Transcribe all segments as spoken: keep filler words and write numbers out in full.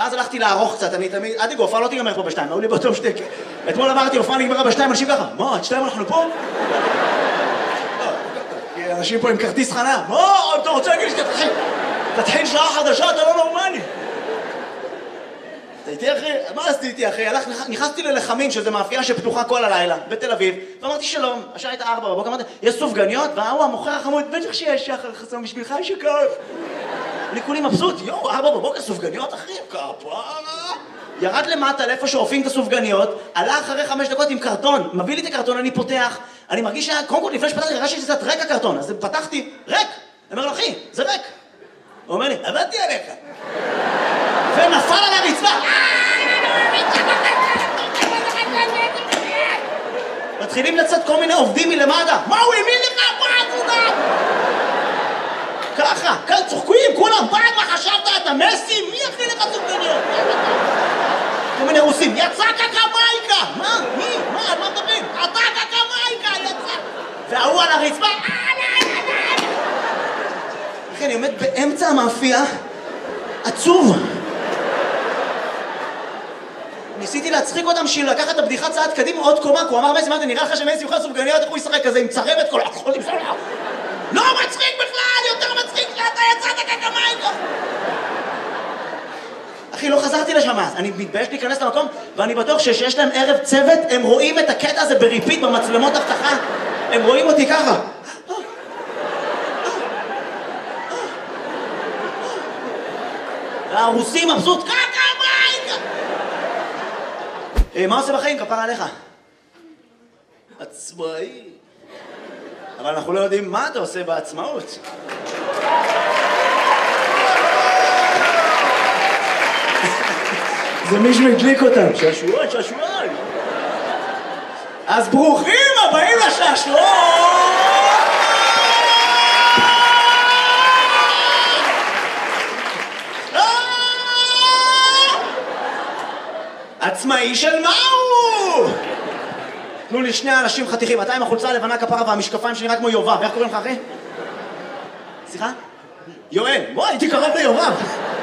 ואז הלכתי לערוך קצת, אני תמיד, עד לגוף, לא תיגמר פה בשתיים, היו לי באותו שתי, אתמול אמרתי, הופעה נגמרה בשתיים, אנשים ככה, מה, עד שתיים אנחנו פה? כי אנשים פה עם כרטיס חניה, מה, אתה רוצה להגיד לי שתתחיל, תתחיל שעה חדשה, אתה לא נורמלי. אתה איתי אחי? מה עשיתי איתי אחי? נכנסתי ללחמים, שזה מאפייה שפתוחה כל הלילה, בתל אביב, ואמרתי שלום, השעה הייתה ארבע בבוקר, אמרתי, יש סופגניות? והוא המוכר החמוד, בטח שיש שחר חסום בשבילך, יש שכב. אני כולי מבסוט, יואו, ארבע בבוקר סופגניות אחי, כפרה. ירד למטה לאיפה שאופים את הסופגניות, עלה אחרי חמש דקות עם קרטון, מביא לי את הקרטון, אני פותח, אני מרגיש שה... קודם כל לפני שפתחתי, הרגשתי שזה קצת ריק הקרטון, אז פתחתי, ריק. אני אומר לו, אחי, זה ריק. הוא אומר לי, עבדתי עליך. ונפל על הרצפה. מתחילים לצאת כל מיני עובדים מלמטה. מה הוא האמין לך? ככה, כאן צוחקים, כולם, פעם מה חשבת? אתה מסי? מי הכי לך סופגניות? כל מיני רוסים, יצא קקמייקה! מה? מי? מה? על מה מדברים? אתה קקמייקה! יצא! והוא על הרצפה. לכן, אני עומד באמצע המאפייה, עצוב. ניסיתי להצחיק אותם בשביל לקחת את הבדיחה צעד קדימה עוד קומה, כי הוא אמר מסי, מה זה נראה לך שמסי יוכל סופגניות, איך הוא ישחק כזה עם צרבת כל החולים שלו? לא מצחיק בכלל, יותר מצחיק שאתה יצאת קקמייקה! אחי, לא חזרתי לשם אז, אני מתבייש להיכנס למקום, ואני בטוח שיש להם ערב צוות, הם רואים את הקטע הזה בריפיט במצלמות אבטחה, הם רואים אותי ככה. הרוסים מבסוט, קקמייקה! מה עושה בחיים? כפרה עליך. עצמאי. אבל אנחנו לא יודעים מה אתה עושה בעצמאות. זה מישהו הדליק אותם. שעשועון, שעשועון. אז ברוכים הבאים לשעשועון! עצמאי של מהו? תנו לי שני אנשים חתיכים, אתה עם החולצה הלבנה כפרה והמשקפיים שנראה כמו יובב, איך קוראים לך אחי? סליחה? יואל, בוא, הייתי קרוב ליובב.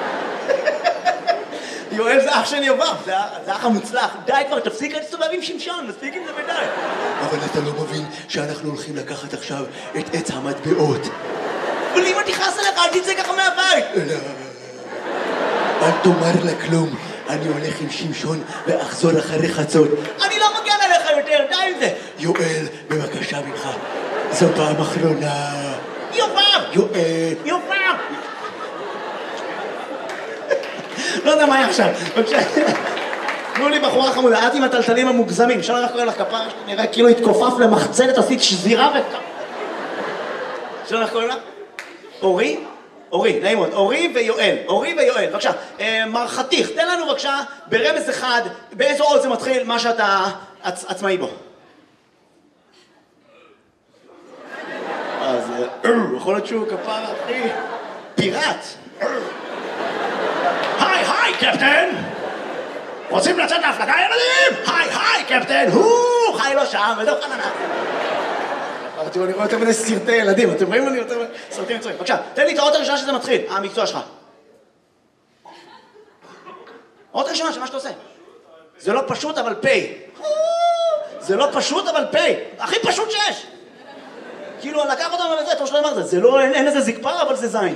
יואל זה אח של יובב, זה אח המוצלח. די כבר, תפסיק להסתובב עם שמשון, תפסיק עם זה ודי. אבל אתה לא מבין שאנחנו הולכים לקחת עכשיו את עץ המטבעות. אבל אם אני תכעס עליך, אל תצא ככה מהבית. אל תאמר לה כלום. אני הולך עם שמשון ואחזור אחרי חצות. אני לא מגן עליך יותר, די עם זה. יואל, בבקשה ממך. זו פעם אחרונה. יובב! יואל. יובב! לא יודע מה היה עכשיו. בבקשה. תנו לי בחורה חמודה, את עם הטלטלים המוגזמים. שלא איך קורא לך כפרה, נראה כאילו התכופף למחצלת, עשית שזירה וכ... שלא איך קוראים לך? אורי? אורי, נעים מאוד, אורי ויואל, אורי ויואל, בבקשה, מר חתיך, תן לנו בבקשה ברמז אחד, באיזו עוד זה מתחיל מה שאתה עצמאי בו. אז יכול להיות שהוא כפרה, אחי, פיראט. היי, היי, קפטן! רוצים לצאת להפלגה, ילדים? היי, היי, קפטן! הו, חי לו שם, ודוח חננה. תראו, אני רואה יותר מדי סרטי ילדים, אתם רואים אני יותר מדי סרטים מצויים. בבקשה, תן לי את האות הראשונה שזה מתחיל, המקצוע שלך. האות הראשונה של מה שאתה עושה. זה לא פשוט, אבל פי. זה לא פשוט, אבל פי. הכי פשוט שיש. כאילו, לקח אותם על זה, תור שלא אמר זה. זה לא, אין איזה זקפר, אבל זה זין.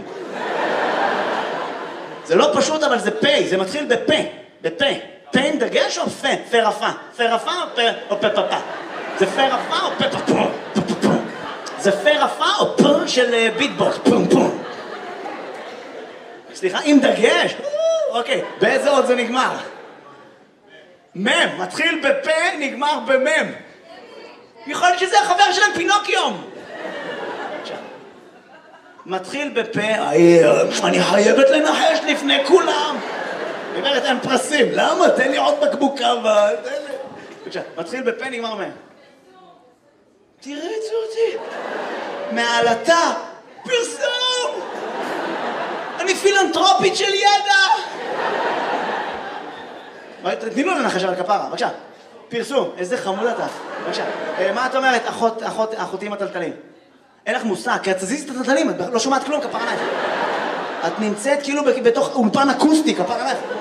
זה לא פשוט, אבל זה פי. זה מתחיל בפה. בפה. פה עם דגש או פה? פה רפה. פה רפה או פה או פה פפה? זה פה רפה או פה פפה? זה פה רפה או פה של ביטבוקס? פום פום. סליחה, עם דגש? אוקיי, באיזה עוד זה נגמר? מם, מתחיל בפה, נגמר במם. יכול להיות שזה החבר שלהם פינוקיום. מתחיל בפה, אני חייבת לנחש לפני כולם. היא אומרת, אין פרסים. למה? תן לי עוד בקבוק קווה. מתחיל בפה, נגמר מם. תראי אותי. מעלתה, פרסום. אני פילנטרופית של ידע. תני לו לנחש על כפרה, בבקשה. פרסום, איזה חמוד אתה. בבקשה. מה את אומרת, אחות, אחות, אחותים הטלטלים? אין לך מושג, כי את תזיזי את הטלטלים, את לא שומעת כלום, כפרה עלייך. את נמצאת כאילו בתוך אולפן אקוסטי, כפרה עלייך.